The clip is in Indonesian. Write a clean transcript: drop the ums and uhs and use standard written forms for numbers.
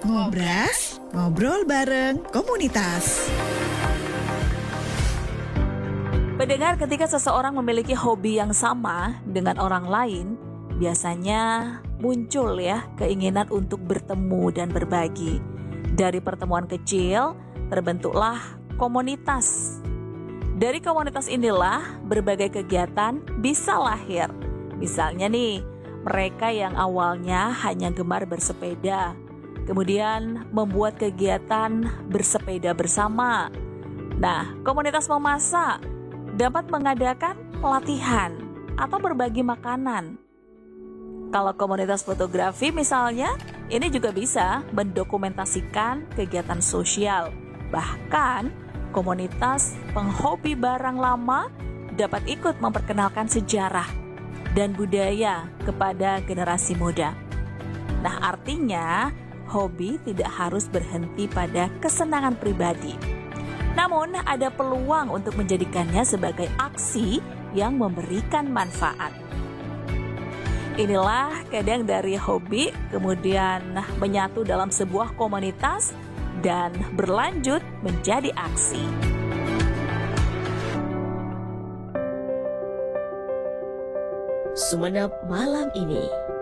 Ngobras, ngobrol bareng komunitas. Pendengar, ketika seseorang memiliki hobi yang sama dengan orang lain, biasanya muncul ya keinginan untuk bertemu dan berbagi. Dari pertemuan kecil, terbentuklah komunitas. Dari komunitas inilah berbagai kegiatan bisa lahir. Misalnya nih, mereka yang awalnya hanya gemar bersepeda, kemudian membuat kegiatan bersepeda bersama. Nah, komunitas memasak dapat mengadakan pelatihan atau berbagi makanan. Kalau komunitas fotografi misalnya, ini juga bisa mendokumentasikan kegiatan sosial. Bahkan, komunitas penghobi barang lama dapat ikut memperkenalkan sejarah dan budaya kepada generasi muda. Nah, artinya hobi tidak harus berhenti pada kesenangan pribadi. Namun, ada peluang untuk menjadikannya sebagai aksi yang memberikan manfaat. Inilah kadang dari hobi kemudian menyatu dalam sebuah komunitas dan berlanjut menjadi aksi. Sumenep malam ini.